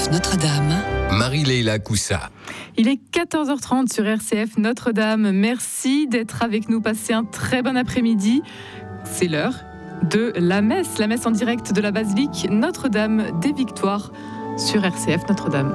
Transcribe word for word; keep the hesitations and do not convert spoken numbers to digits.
F Notre-Dame, Marie-Leila Coussa. Il est quatorze heures trente sur R C F Notre-Dame. Merci d'être avec nous. Passez un très bon après-midi. C'est l'heure de la messe, la messe en direct de la basilique Notre-Dame des Victoires sur R C F Notre-Dame.